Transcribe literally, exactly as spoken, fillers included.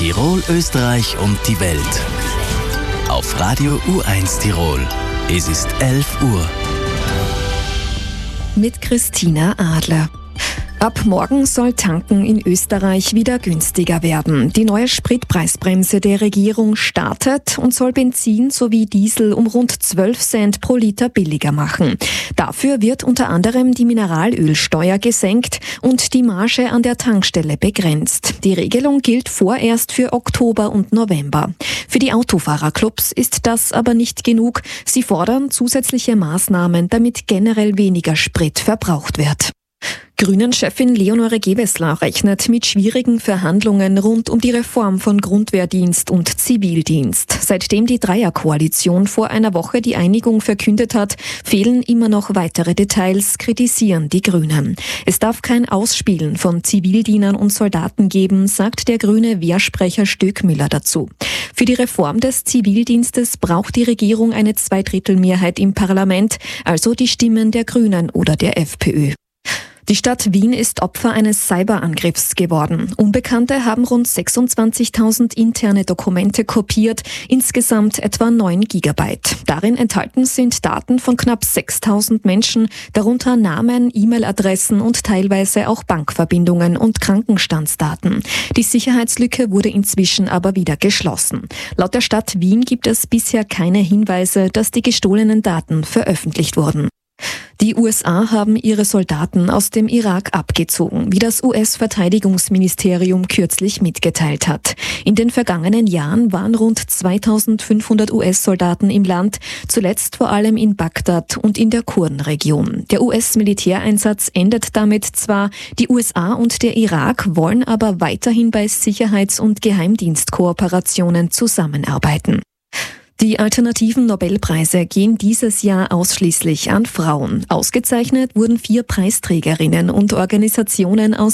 Tirol, Österreich und die Welt. Auf Radio U eins Tirol. Es ist elf Uhr. Mit Christina Adler. Ab morgen soll Tanken in Österreich wieder günstiger werden. Die neue Spritpreisbremse der Regierung startet und soll Benzin sowie Diesel um rund zwölf Cent pro Liter billiger machen. Dafür wird unter anderem die Mineralölsteuer gesenkt und die Marge an der Tankstelle begrenzt. Die Regelung gilt vorerst für Oktober und November. Für die Autofahrerclubs ist das aber nicht genug. Sie fordern zusätzliche Maßnahmen, damit generell weniger Sprit verbraucht wird. Grünen-Chefin Leonore Gewessler rechnet mit schwierigen Verhandlungen rund um die Reform von Grundwehrdienst und Zivildienst. Seitdem die Dreierkoalition vor einer Woche die Einigung verkündet hat, fehlen immer noch weitere Details, kritisieren die Grünen. Es darf kein Ausspielen von Zivildienern und Soldaten geben, sagt der grüne Wehrsprecher Stöckmüller dazu. Für die Reform des Zivildienstes braucht die Regierung eine Zweidrittelmehrheit im Parlament, also die Stimmen der Grünen oder der FPÖ. Die Stadt Wien ist Opfer eines Cyberangriffs geworden. Unbekannte haben rund sechsundzwanzigtausend interne Dokumente kopiert, insgesamt etwa neun Gigabyte. Darin enthalten sind Daten von knapp sechstausend Menschen, darunter Namen, E-Mail-Adressen und teilweise auch Bankverbindungen und Krankenstandsdaten. Die Sicherheitslücke wurde inzwischen aber wieder geschlossen. Laut der Stadt Wien gibt es bisher keine Hinweise, dass die gestohlenen Daten veröffentlicht wurden. Die U S A haben ihre Soldaten aus dem Irak abgezogen, wie das U S-Verteidigungsministerium kürzlich mitgeteilt hat. In den vergangenen Jahren waren rund zweitausendfünfhundert U S-Soldaten im Land, zuletzt vor allem in Bagdad und in der Kurdenregion. Der U S-Militäreinsatz endet damit zwar, die U S A und der Irak wollen aber weiterhin bei Sicherheits- und Geheimdienstkooperationen zusammenarbeiten. Die alternativen Nobelpreise gehen dieses Jahr ausschließlich an Frauen. Ausgezeichnet wurden vier Preisträgerinnen und Organisationen aus